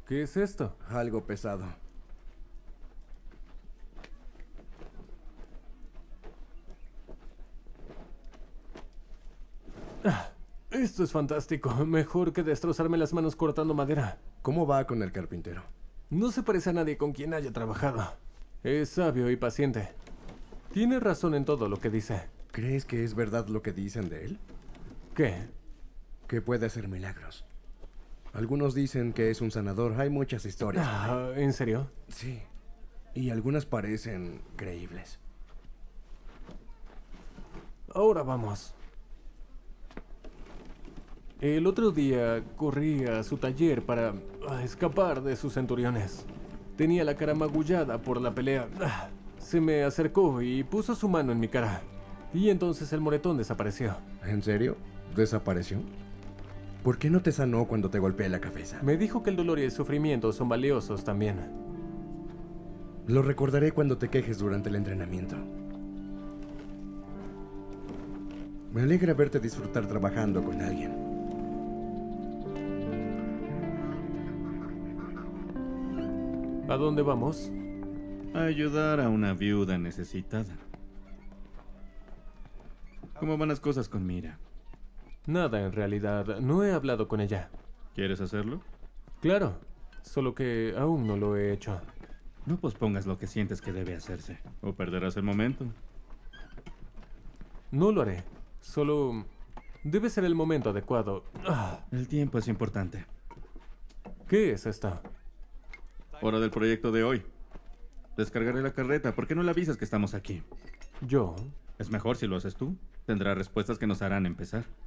¿Qué es esto? Algo pesado. Esto es fantástico. Mejor que destrozarme las manos cortando madera. ¿Cómo va con el carpintero? No se parece a nadie con quien haya trabajado. Es sabio y paciente. Tiene razón en todo lo que dice. ¿Crees que es verdad lo que dicen de él? ¿Qué? Que puede hacer milagros. Algunos dicen que es un sanador. Hay muchas historias. ¿En serio? Sí. Y algunas parecen creíbles. Ahora vamos. El otro día corrí a su taller para escapar de sus centuriones. Tenía la cara magullada por la pelea. Se me acercó y puso su mano en mi cara. Y entonces el moretón desapareció. ¿En serio? ¿Desapareció? ¿Por qué no te sanó cuando te golpeé la cabeza? Me dijo que el dolor y el sufrimiento son valiosos también. Lo recordaré cuando te quejes durante el entrenamiento. Me alegra verte disfrutar trabajando con alguien. ¿A dónde vamos? A ayudar a una viuda necesitada. ¿Cómo van las cosas con Mira? Nada, en realidad. No he hablado con ella. ¿Quieres hacerlo? Claro, solo que aún no lo he hecho. No pospongas lo que sientes que debe hacerse, o perderás el momento. No lo haré. Solo debe ser el momento adecuado. El tiempo es importante. ¿Qué es esto? Hora del proyecto de hoy. Descargaré la carreta. ¿Por qué no le avisas que estamos aquí? ¿Yo? Es mejor si lo haces tú. Tendrá respuestas que nos harán empezar.